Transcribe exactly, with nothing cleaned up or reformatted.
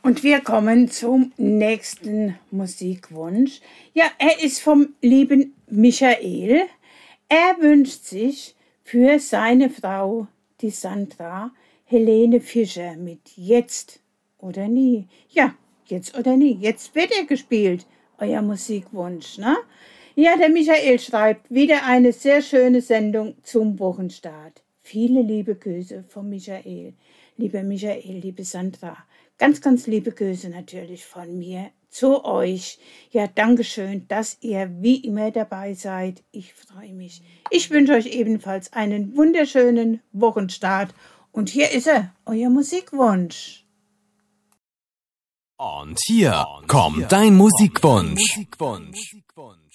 Und wir kommen zum nächsten Musikwunsch. Ja, er ist vom lieben Michael. Er wünscht sich für seine Frau, die Sandra, Helene Fischer mit Jetzt oder Nie. Ja, Jetzt oder Nie. Jetzt wird er gespielt, euer Musikwunsch, ne? Ja, der Michael schreibt, wieder eine sehr schöne Sendung zum Wochenstart. Viele liebe Grüße von Michael. Lieber Michael, liebe Sandra, ganz, ganz liebe Grüße natürlich von mir zu euch. Ja, Dankeschön, dass ihr wie immer dabei seid. Ich freue mich. Ich wünsche euch ebenfalls einen wunderschönen Wochenstart. Und hier ist er, euer Musikwunsch. Und hier kommt dein Musikwunsch. Musikwunsch.